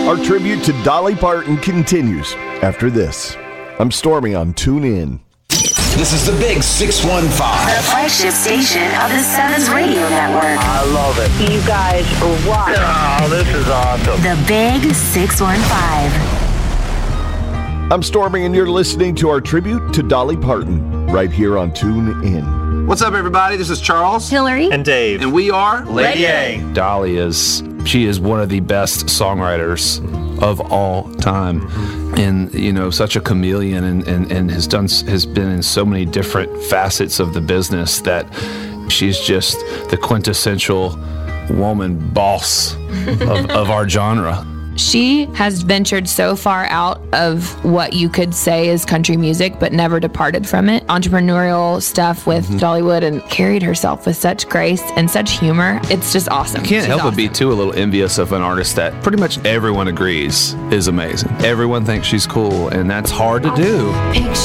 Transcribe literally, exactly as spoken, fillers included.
Our tribute to Dolly Parton continues after this. I'm Stormy on Tune In. This is the Big six one five. The flagship station of the Sevens Radio Network. I love it. You guys rock. Oh, this is awesome. The Big six one five. I'm Stormy, and you're listening to our tribute to Dolly Parton right here on Tune In. What's up, everybody? This is Charles. Hillary. And Dave. And we are Lady A. Dolly is, she is one of the best songwriters of all time. And, you know, such a chameleon and, and, and has done, has been in so many different facets of the business that she's just the quintessential woman boss of, of our genre. She has ventured so far out of what you could say is country music, but never departed from it. Entrepreneurial stuff with mm-hmm. Dollywood, and carried herself with such grace and such humor. It's just awesome. I can't She's help awesome. but be, too, a little envious of an artist that pretty much everyone agrees is amazing. Everyone thinks she's cool, and that's hard to do.